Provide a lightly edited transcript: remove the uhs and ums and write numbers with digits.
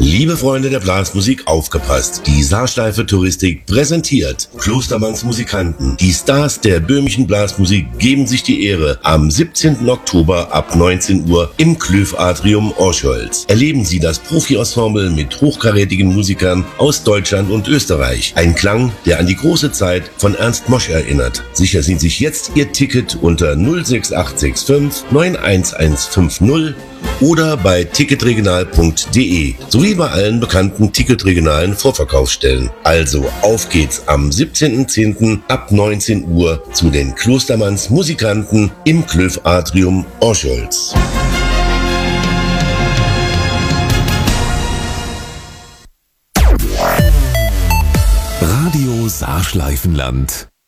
Liebe Freunde der Blasmusik, aufgepasst! Die Saarsteife Touristik präsentiert Klostermanns Musikanten. Die Stars der böhmischen Blasmusik geben sich die Ehre am 17. Oktober ab 19 Uhr im Klöf-Atrium Orcholz. Erleben Sie das Profi-Ensemble mit hochkarätigen Musikern aus Deutschland und Österreich. Ein Klang, der an die große Zeit von Ernst Mosch erinnert. Sichern Sie sich jetzt Ihr Ticket unter 06865 91150 oder bei ticketregional.de sowie bei allen bekannten ticketregionalen Vorverkaufsstellen. Also auf geht's am 17.10. ab 19 Uhr zu den Klostermanns Musikanten im Klöf-Atrium Orcholz. Radio Saarschleifenland